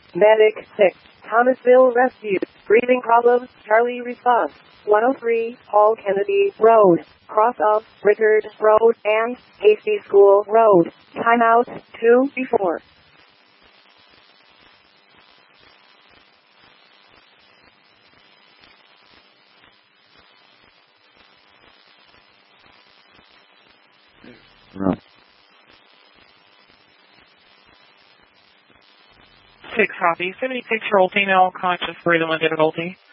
Medic 6, Thomasville Rescue. Breathing problems, Charlie response. 103, Paul Kennedy Road, cross of Rickard Road and Hasty School Road. Timeout 2 before. Right. 6 copy. 76-year-old female, conscious, breathing with difficulty.